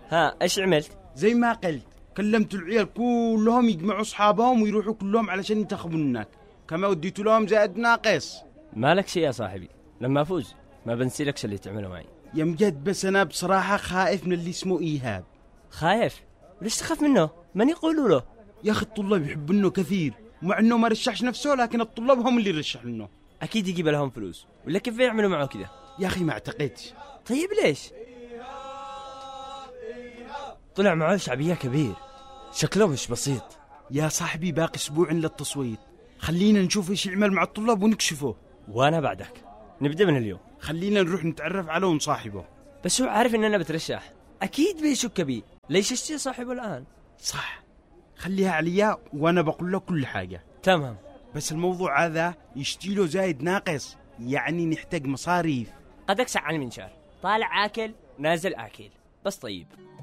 ها ايش عملت؟ زي ما قلت، كلمت العيال كلهم يجمعوا اصحابهم ويروحوا كلهم علشان ينتخبوا منك، كما وديتوا لهم زائد ناقص. مالك شيء يا صاحبي، لما افوز ما بنسيلكش اللي تعمله معي. يا مجد، بس انا بصراحة خائف من اللي اسمه ايهاب. خايف؟ ليش تخاف منه؟ من يقولوا له؟ يا اخي الطلاب يحبونه كثير، مع انه ما رشحش نفسه، لكن الطلاب هم اللي رشح لنا. اكيد يجيب لهم فلوس، ولا كيف يعملوا معه كذا؟ يا اخي ما اعتقدش. طيب ليش؟ طلع معه شعبية كبير، شكله مش بسيط. يا صاحبي باقي اسبوع للتصويت، خلينا نشوف ايش يعمل مع الطلاب ونكشفه. وانا بعدك، نبدأ من اليوم. خلينا نروح نتعرف عليه ونصاحبه. بس هو عارف اننا بترشح، اكيد بيشك بي، ليش اشتي صاحبه الان؟ صح، خليها عليا وانا بقول له كل حاجة. تمام. بس الموضوع هذا يشتيله زايد ناقص، يعني نحتاج مصاريف. قد اكسع عن المنشار، طالع اكل نازل اكل، بس طيب.